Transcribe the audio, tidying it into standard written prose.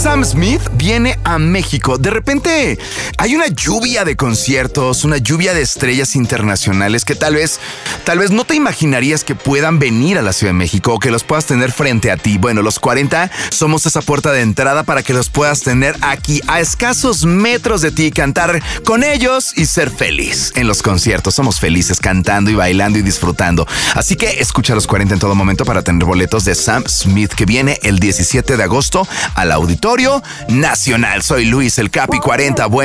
Sam Smith viene a México. De repente hay una lluvia de conciertos, una lluvia de estrellas internacionales que tal vez no te imaginarías que puedan venir a la Ciudad de México o que los puedas tener frente a ti. Bueno, los 40 somos esa puerta de entrada para que los puedas tener aquí a escasos metros de ti, cantar con ellos y ser feliz en los conciertos. Somos felices cantando y bailando y disfrutando. Así que escucha los 40 en todo momento para tener boletos de Sam Smith, que viene el 17 de agosto al Auditorio Nacional. Soy Luis, el Capi 40.